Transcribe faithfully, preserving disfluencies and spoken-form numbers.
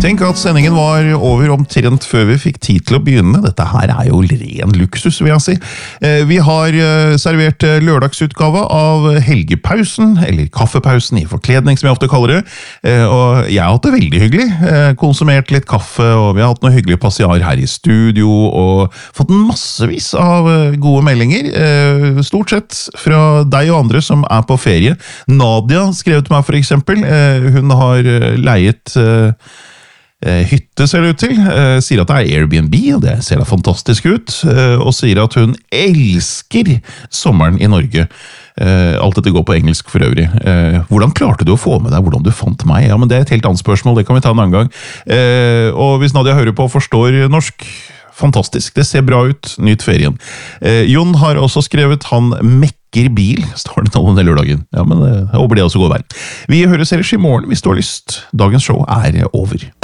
Tenk at sendingen var over omtrent før vi fikk tid til å begynne. Dette her er jo ren luksus, vil jeg si. Vi har servert lørdagsutgave av helgepausen, eller kaffepausen i forkledning, som jeg ofte kaller det. Og jeg har hatt det veldig hyggelig. Konsumert litt kaffe, og vi har hatt noe hyggelig passiar her i studio, og fått massevis av gode meldinger. Stort sett fra deg og andre som er på ferie. Nadia skrev til meg for eksempel. Hun har leiet hytte, ser det ut til, uh, sier at det er Airbnb, og det ser da fantastisk ut, uh, og sier at hun elsker sommeren i Norge. Uh, alt dette går på engelsk for øvrig. Uh, hvordan klarte du å få med deg hvordan du fant meg? Ja, men det er et helt annet spørsmål, det kan vi ta en annen gang. Uh, og hvis Nadia hører på og forstår norsk, fantastisk, det ser bra ut, nyt ferien. Uh, Jon har også skrevet han mekker bil, står det nå om den lørdagen. Ja, men uh, jeg håper det også går vel. Vi høres ellers i morgen hvis du har lyst. Dagens show er over.